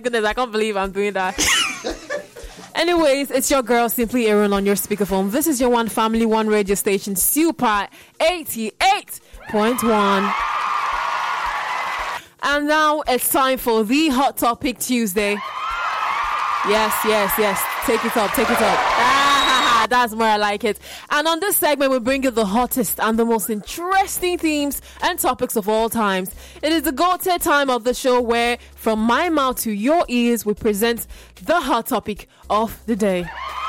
goodness, I can't believe I'm doing that. Anyways, it's your girl, Simply Aaron, on your speakerphone. This is your one family, one radio station, Super 88.1. And now it's time for the Hot Topic Tuesday. Yes. Take it up. That's where I like it. And on this segment, we bring you the hottest and the most interesting themes and topics of all times. It is the go-to time of the show where, from my mouth to your ears, we present the hot topic of the day.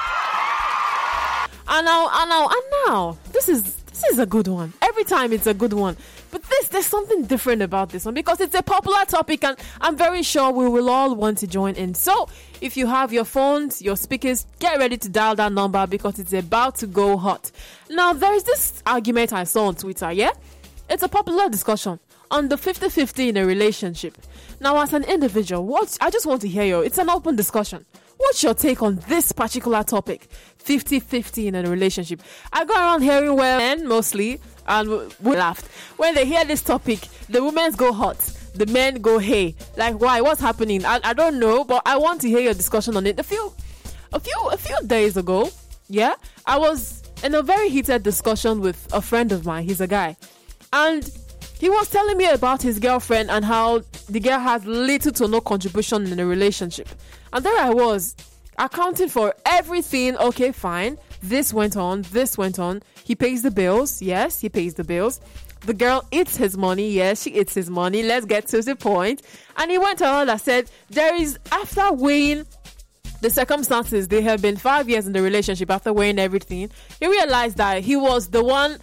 And now, this is a good one. Every time it's a good one. But there's something different about this one because it's a popular topic and I'm very sure we will all want to join in. So if you have your phones, your speakers, get ready to dial that number because it's about to go hot. Now, there is this argument I saw on Twitter, yeah? It's a popular discussion on the 50-50 in a relationship. Now, as an individual, I just want to hear you. It's an open discussion. What's your take on this particular topic? 50-50 in a relationship. I go around hearing men mostly, and we laughed. When they hear this topic, the women go hot, the men go hey. Like, why? What's happening? I don't know, but I want to hear your discussion on it. A few days ago, yeah, I was in a very heated discussion with a friend of mine. He's a guy, and he was telling me about his girlfriend and how the girl has little to no contribution in the relationship. And there I was, accounting for everything. Okay, fine. This went on. He pays the bills. Yes, he pays the bills. The girl eats his money. Yes, she eats his money. Let's get to the point. And he went on and said, after weighing the circumstances, they have been 5 years in the relationship, after weighing everything, he realized that he was the one,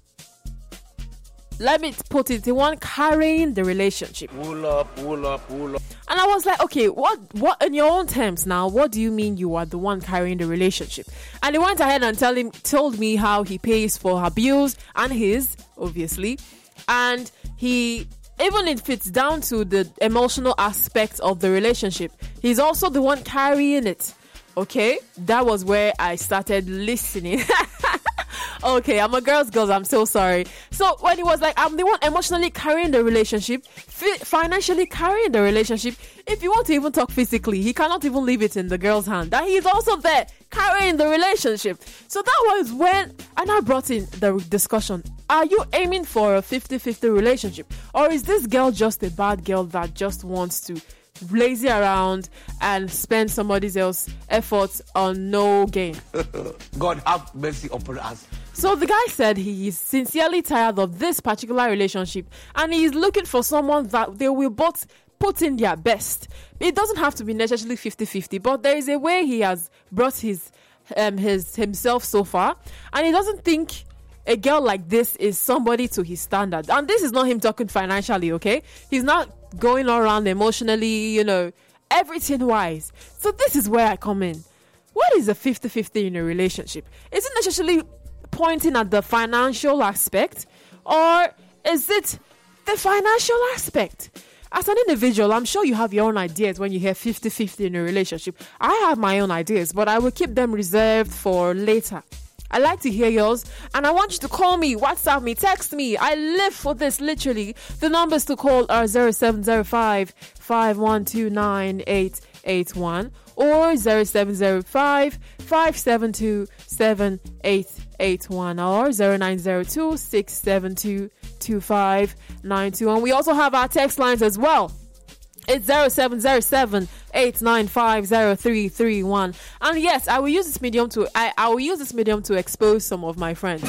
let me put it, the one carrying the relationship. Pull up. And I was like, okay, what in your own terms now, what do you mean you are the one carrying the relationship? And he went ahead and told me how he pays for her bills and his, obviously. And he, even if it's down to the emotional aspect of the relationship, he's also the one carrying it. Okay, that was where I started listening. Okay, I'm a girl's girl. I'm so sorry. So when he was like, I'm the one emotionally carrying the relationship, financially carrying the relationship, if you want to even talk physically, he cannot even leave it in the girl's hand. That he's also there carrying the relationship. So that was when, and I brought in the discussion. Are you aiming for a 50-50 relationship? Or is this girl just a bad girl that just wants to lazy around and spend somebody else's efforts on no gain? God have mercy upon us. So the guy said he is sincerely tired of this particular relationship and he is looking for someone that they will both put in their best. It doesn't have to be necessarily 50-50, but there is a way he has brought himself so far, and he doesn't think a girl like this is somebody to his standard. And this is not him talking financially, okay? He's not going around emotionally, everything wise. So this is where I come in. What is a 50-50 in a relationship? Is it necessarily pointing at the financial aspect, or is it the financial aspect? As an individual, I'm sure you have your own ideas when you hear 50-50 in a relationship. I have my own ideas, but I will keep them reserved for later. I like to hear yours, and I want you to call me, WhatsApp me, text me. I live for this, literally. The numbers to call are 0705 5129 or 0705 572 7881 or 0902 672 2592. And we also have our text lines as well. It's 0707 895 0331. And yes, I will use this medium to expose some of my friends.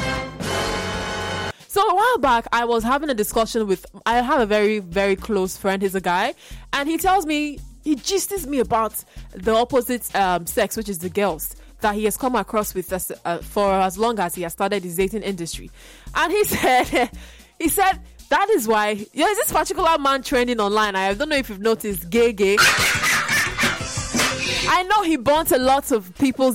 So a while back, I was having a discussion I have a very, very close friend. He's a guy, and he tells me, he gists me about the opposite sex, which is the girls, that he has come across with us, for as long as he has started his dating industry. And he said, that is why there's this particular man trending online. I don't know if you've noticed, gay. I know he burnt a lot of people's